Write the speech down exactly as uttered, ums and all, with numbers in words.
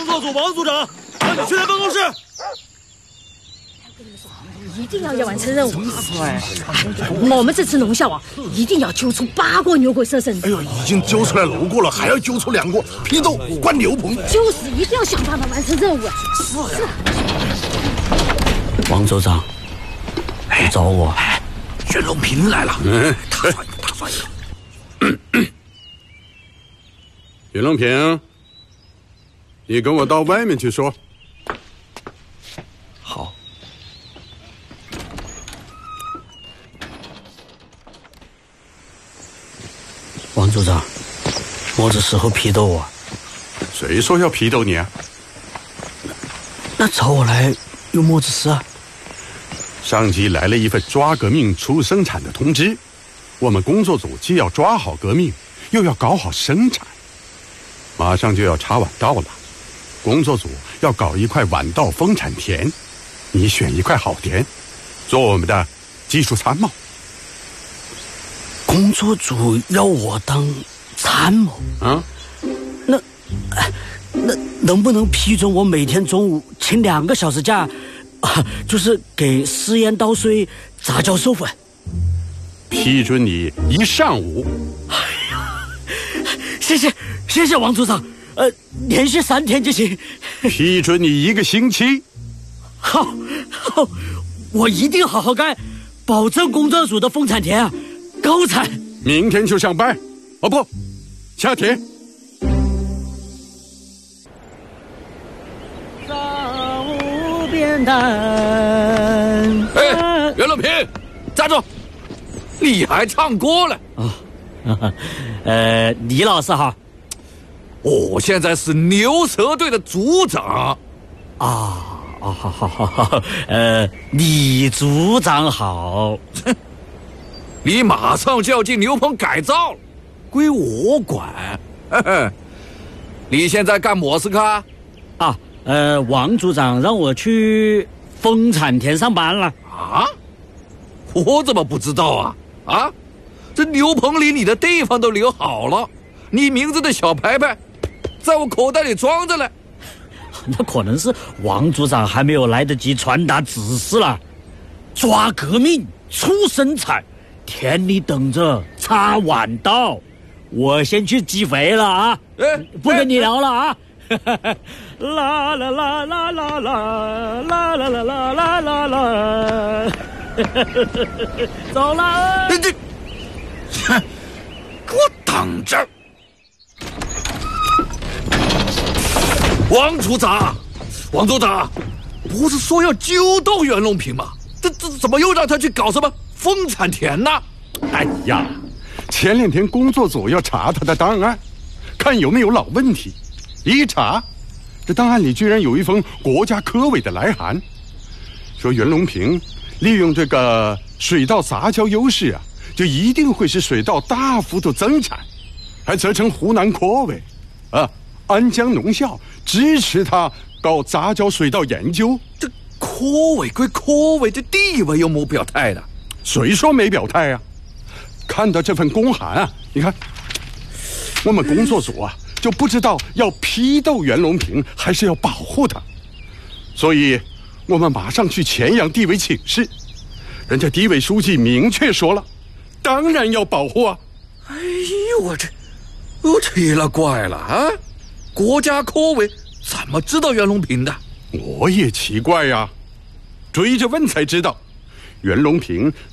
作组王组长，让你去他办公室。 一定要要完成任务。我们这次农校啊，一定要揪出八个牛鬼蛇神。 哎呦，已经揪出来六个了，还要揪出两个，批斗关牛棚。 就是一定要想办法完成任务啊！ 是呀。 王组长，来找我。 袁隆平来了。嗯，他算一个，他算一个。 袁隆平，你跟我到外面去说。 好。王组长，么子时候批斗我？ 谁说要批斗你啊？ 那找我来有么子事啊？ 上级来了一份抓革命促生产的通知，我们工作组既要抓好革命，又要搞好生产。马上就要插晚稻了，工作组要搞一块晚稻丰产田，你选一块好田，做我们的技术参谋。 工作组要我当参谋啊？ 那那能不能批准我每天中午请两个小时假，啊，就是给试验稻穗杂交授粉？ 批准你一上午。 哎呀，谢谢谢谢王组长，呃，连续三天就行。 批准你一个星期。 好，好，我一定好好干，保证工作组的丰产田啊高产。 明天就上班。哦不，下田。 上午扁担。 哎，袁隆平，站住！你还唱歌了？ 啊，呃，李老师好。 我现在是牛蛇队的组长。 啊，哦，好好好好，呃，李组长好。 你马上就要进牛棚改造了，归我管。呵呵，你现在干么事卡？ 啊，呃，王组长让我去丰产田上班了。 啊？我怎么不知道啊？啊，这牛棚里你的地方都留好了，你名字的小牌牌在我口袋里装着呢。 那可能是王组长还没有来得及传达指示了。抓革命，促生产，田里等着插晚稻。我先去挤肥了啊！ 哎， 不跟你聊了啊！啦啦啦啦啦啦啦啦啦啦啦啦啦！走了。 你这，给我等着！王组长，王组长，不是说要揪斗袁隆平吗？这这怎么又让他去搞什么丰产田呢？ 哎呀，前两天工作组要查他的档案，看有没有老问题。一查，这档案里居然有一封国家科委的来函，说袁隆平利用这个水稻杂交优势啊，就一定会使水稻大幅度增产，还责成湖南科委啊、安江农校支持他搞杂交水稻研究。 这科委归科委，这地位又没表态的。 谁说没表态啊？看到这份公函啊，你看，我们工作组啊就不知道要批斗袁隆平还是要保护他，所以我们马上去乾阳地委请示。人家地委书记明确说了，当然要保护啊。 哎呦，我这我奇了怪了啊！国家科委怎么知道袁隆平的？ 我也奇怪呀、啊，追着问才知道，袁隆平